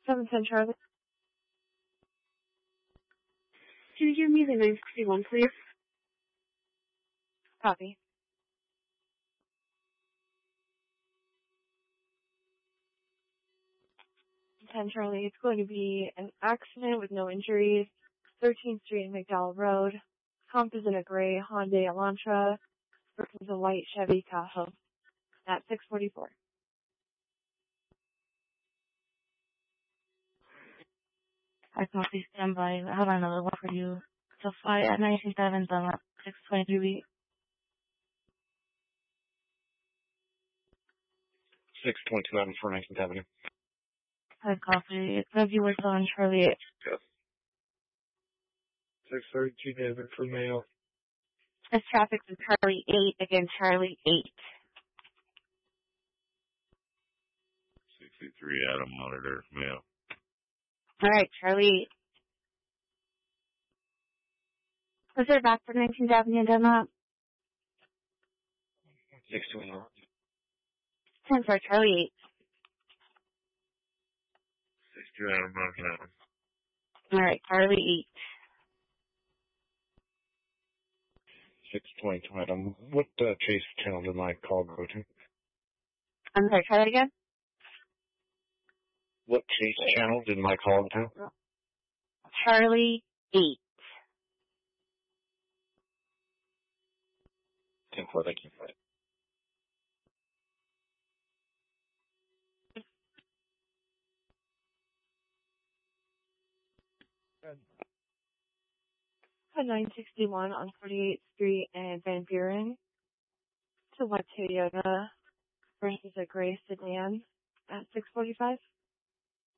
710 Charlie. Can you give me the 961, please? Copy. 10 Charlie, it's going to be an accident with no injuries, 13th Street and McDowell Road. Comp is in a gray Hyundai Elantra versus a white Chevy Tahoe at 644. I copy, stand by. I have another one for you. So fly at 197 Dunlap, 623. 622 for 19th Avenue. I copy. It's going to be worth on Charlie 8. Yes. 632 David for mail. This traffic's in Charlie 8 against Charlie 8. 63 Adam Monitor, mail. Alright, Charlie 8. Was there back for 19th Avenue Dunlap? 621. 10 for Charlie 62 Adam Monitor. 8. Alright, Charlie 622 Adam. What chase channel did my call go to? 8. I'm sorry, try that again? What chase channel did my call go to? Charlie 8. 10-4, thank you. 961 on 48th Street and Van Buren. It's a white Toyota versus a gray sedan at 645.